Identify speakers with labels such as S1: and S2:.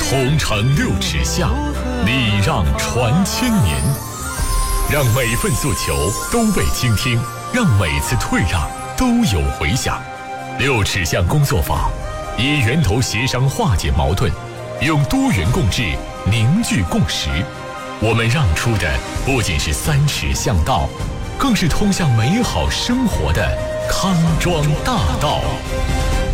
S1: 同城六尺巷，礼让传千年。让每份诉求都被倾听，让每次退让都有回响。六尺巷工作坊，以源头协商化解矛盾，用多元共治凝聚共识。我们让出的不仅是3尺巷道，更是通向美好生活的康庄大道。